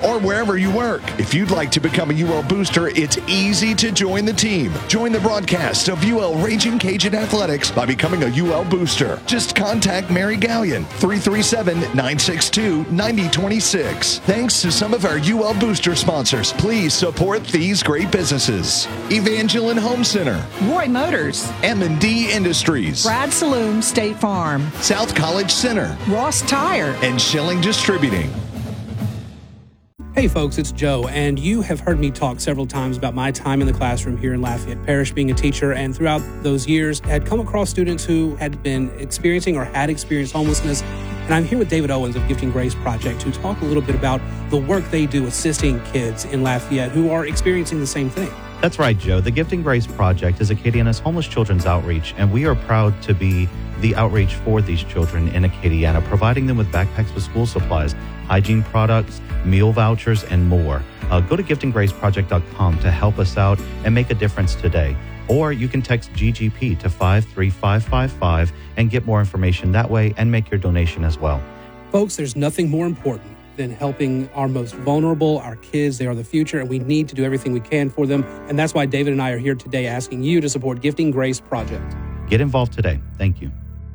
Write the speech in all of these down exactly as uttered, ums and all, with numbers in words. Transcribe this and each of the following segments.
or wherever you work. If you'd like to become a U L Booster, it's easy to join the team. Join the broadcast of U L Raging Cajun Athletics by becoming a U L Booster. Just contact Mary Gallion, three three seven, nine six two, nine zero two six. Thanks to some of our U L Booster sponsors, please support these great businesses. Evangeline Home Center, Roy Motors, M and D Industries, Brad Saloon State Farm, South College Center, Ross Tire, and Schilling Distributing. Hey folks, it's Joe, and you have heard me talk several times about my time in the classroom here in Lafayette Parish being a teacher, and throughout those years had come across students who had been experiencing or had experienced homelessness. And I'm here with David Owens of Gifting Grace Project to talk a little bit about the work they do assisting kids in Lafayette who are experiencing the same thing. That's right, Joe. The Gifting Grace Project is Acadiana's homeless children's outreach, and we are proud to be the outreach for these children in Acadiana, providing them with backpacks with school supplies, hygiene products, meal vouchers, and more. Uh, go to gifting grace project dot com to help us out and make a difference today. Or you can text G G P to five three five five five and get more information that way and make your donation as well. Folks, there's nothing more important than helping our most vulnerable, our kids. They are the future, and we need to do everything we can for them. And that's why David and I are here today asking you to support Gifting Grace Project. Get involved today. Thank you.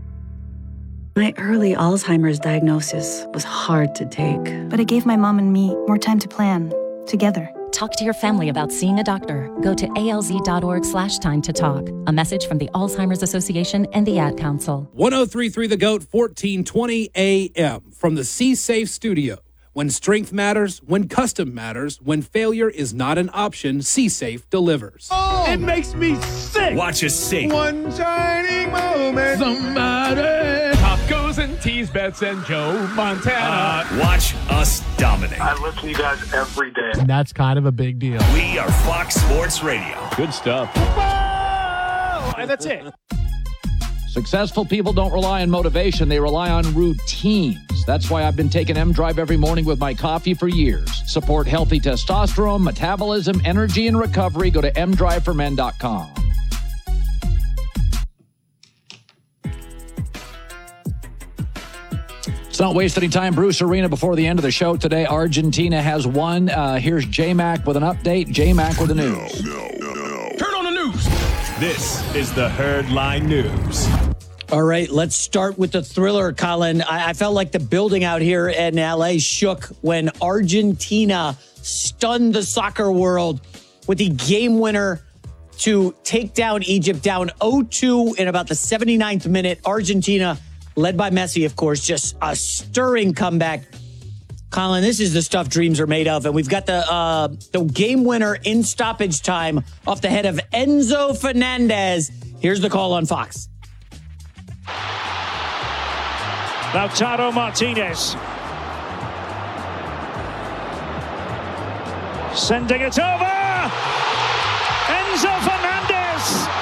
My early Alzheimer's diagnosis was hard to take. But it gave my mom and me more time to plan, together. Talk to your family about seeing a doctor. Go to alz.org slash time to talk. A message from the Alzheimer's Association and the Ad Council. ten thirty-three The Goat, fourteen twenty A M from the C-Safe studio. When strength matters, when custom matters, when failure is not an option, C-Safe delivers. Oh, it makes me sick. Watch us sing. One shining moment. Somebody. Pop goes and tease Bets and Joe Montana. Uh, watch us dominate. I listen to you guys every day. And that's kind of a big deal. We are Fox Sports Radio. Good stuff. Whoa! And that's it. Successful people don't rely on motivation. They rely on routines. That's why I've been taking M-Drive every morning with my coffee for years. Support healthy testosterone, metabolism, energy, and recovery. Go to m drive for men dot com. Let's not waste any time. Bruce Arena before the end of the show today. Argentina has won. Uh, here's J-Mac with an update. J-Mac with the news. No, no, no. Turn on the news. This is the Herd Line News. All right, let's start with the thriller, Colin. I, I felt like the building out here in L A shook when Argentina stunned the soccer world with the game winner to take down Egypt, down oh two in about the seventy-ninth minute. Argentina, led by Messi, of course, just a stirring comeback. Colin, this is the stuff dreams are made of, and we've got the uh, the game winner in stoppage time off the head of Enzo Fernandez. Here's the call on Fox. Lautaro Martinez sending it over. Enzo Fernandez.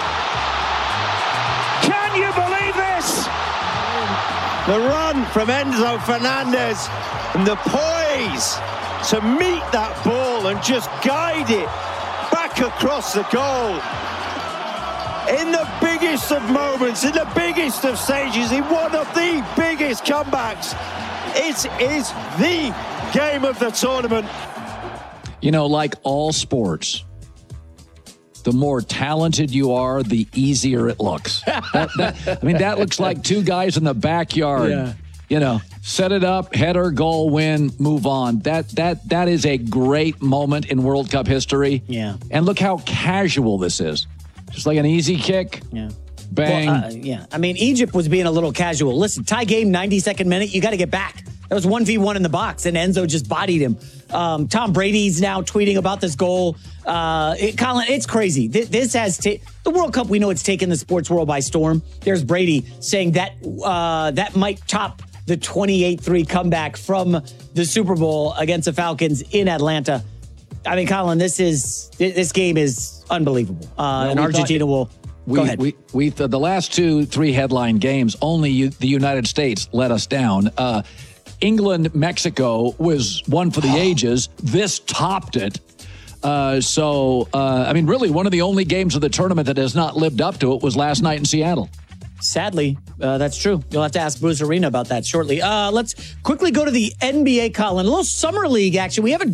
Can you believe this? The run from Enzo Fernandez and the poise to meet that ball and just guide it back across the goal. In the biggest of moments, in the biggest of stages, in one of the biggest comebacks, it is the game of the tournament. You know, like all sports, the more talented you are, the easier it looks. That, that, I mean, that looks like two guys in the backyard. Yeah. You know, set it up, header, goal, win, move on. That that that is a great moment in World Cup history. Yeah. And look how casual this is. Just like an easy kick. Yeah. Bang. Well, uh, yeah. I mean, Egypt was being a little casual. Listen, tie game, ninety-second minute. You got to get back. That was one v one in the box, and Enzo just bodied him. Um, Tom Brady's now tweeting about this goal. Uh, it, Colin, it's crazy. This, this has ta- the World Cup. We know it's taken the sports world by storm. There's Brady saying that uh, that might top the twenty-eight three comeback from the Super Bowl against the Falcons in Atlanta. I mean, Colin, this is this game is unbelievable. Uh, well, and Argentina thought, will we, go ahead. We we the, the last two three headline games, only you, the United States let us down. Uh, England Mexico was one for the ages. This topped it. Uh, so uh, I mean, really, one of the only games of the tournament that has not lived up to it was last night in Seattle. Sadly, uh, that's true. You'll have to ask Bruce Arena about that shortly. Uh, let's quickly go to the N B A, Colin. A little summer league action. We have a